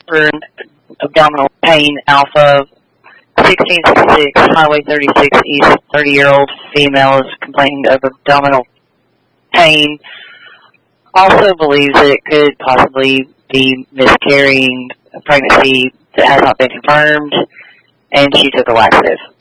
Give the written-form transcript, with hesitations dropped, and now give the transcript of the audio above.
for abdominal pain, Alpha. 1666, Highway 36 East, 30-year-old female is complaining of abdominal pain. Also believes that it could possibly be miscarrying a pregnancy that has not been confirmed, and she took a laxative.